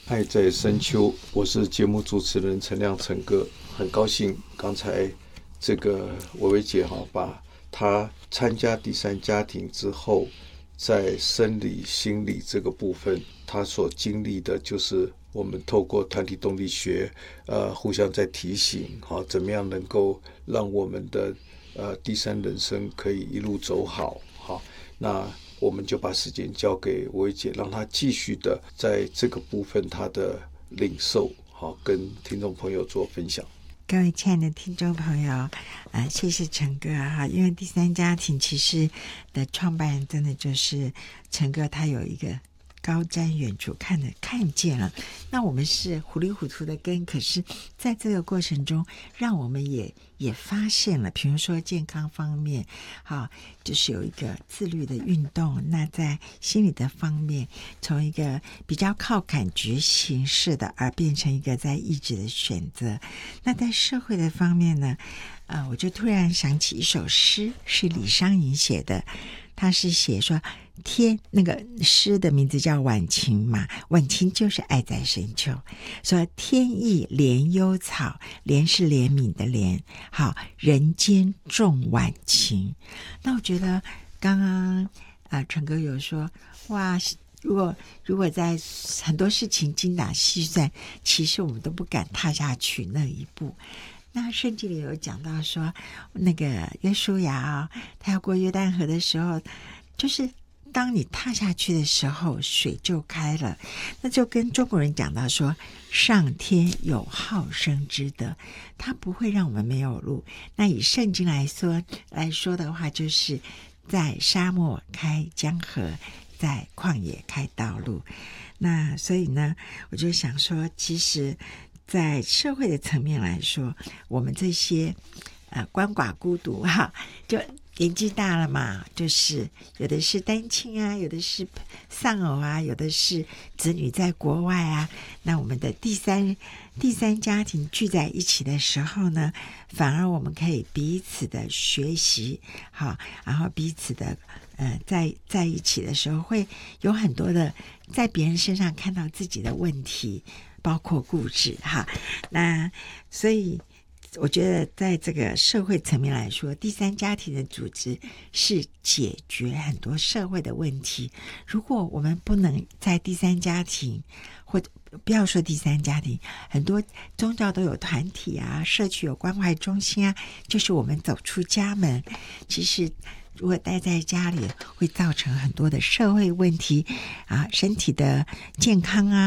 爱在深秋，我是节目主持人陈亮陈哥，很高兴刚才这个伟伟姐把她参加第三家庭之后，在生理心理这个部分，她所经历的就是我们透过团体动力学，互相在提醒，怎么样能够让我们的第三人生可以一路走好，那我们就把时间交给薇姐，让她继续的在这个部分她的领受，跟听众朋友做分享。 各位亲爱的听众朋友，谢谢陈哥哈，因为第三家庭其实的创办人真的就是陈哥，他有一个高瞻远瞩，看见了。那我们是糊里糊涂的跟，可是在这个过程中，让我们也发现了，比如说健康方面，就是有一个自律的运动。那在心理的方面，从一个比较靠感觉形式的，而变成一个在意志的选择。那在社会的方面呢，我就突然想起一首诗，是李商隐写的。他是写说那个诗的名字叫晚晴嘛，晚晴就是爱在深秋，说天意怜幽草，怜是怜悯的怜，好，人间重晚晴。那我觉得刚刚陈哥有说，哇，如果在很多事情精打细算，其实我们都不敢踏下去那一步。那圣经里有讲到说，那个约书亚他要过约旦河的时候，就是当你踏下去的时候，水就开了。那就跟中国人讲到说，上天有好生之德，他不会让我们没有路。那以圣经来说的话，就是在沙漠开江河，在旷野开道路。那所以呢，我就想说，其实在社会的层面来说，我们这些鳏寡孤独就年纪大了嘛，就是有的是单亲啊，有的是丧偶啊，有的是子女在国外啊。那我们的第三家庭聚在一起的时候呢，反而我们可以彼此的学习，然后彼此的在一起的时候，会有很多的在别人身上看到自己的问题，包括固执那所以我觉得在这个社会层面来说，第三家庭的组织是解决很多社会的问题。如果我们不能在第三家庭，或者不要说第三家庭，很多宗教都有团体啊，社区有关怀中心啊，就是我们走出家门，其实如果待在家里会造成很多的社会问题身体的健康